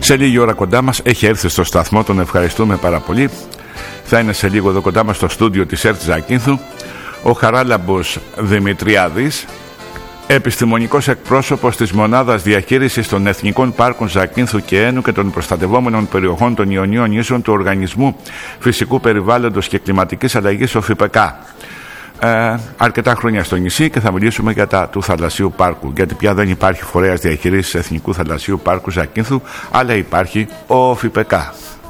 Σε λίγη ώρα κοντά μας, έχει έρθει στο σταθμό, τον ευχαριστούμε πάρα πολύ. Θα είναι σε λίγο εδώ κοντά μας στο στούντιο της ΕΡΤ Ζακίνθου ο Χαράλαμπος Δημητριάδης, επιστημονικός εκπρόσωπος της Μονάδας Διαχείρισης των Εθνικών Πάρκων Ζακίνθου και Ένου και των προστατευόμενων περιοχών των Ιωνίων Νήσων του Οργανισμού Φυσικού Περιβάλλοντος και Κλιματικής Αλλαγής ΟΦΙΠΕΚΑ. Αρκετά χρόνια στο νησί και θα μιλήσουμε για τα του Θαλασσίου Πάρκου, γιατί πια δεν υπάρχει φορέας διαχείρισης Εθνικού Θαλασσίου Πάρκου Ζακίνθου, αλλά υπάρχει ο ΟΦΙΠΕΚΑ.